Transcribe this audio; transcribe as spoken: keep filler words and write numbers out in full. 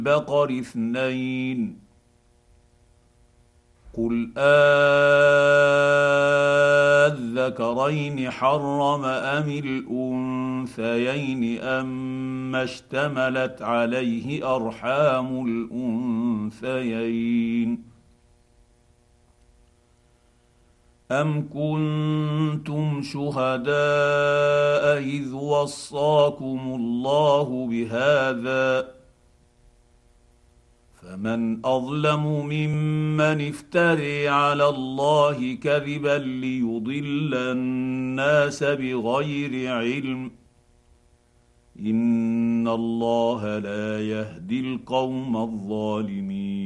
بقر اثنين قل آذكرين حرم أم الأنثيين أما اشتملت عليه أرحام الأنثيين أم كنتم شهداء إذ وصاكم الله بهذا فمن اظلم ممن افتري على الله كذبا ليضل الناس بغير علم ان الله لا يهدي القوم الظالمين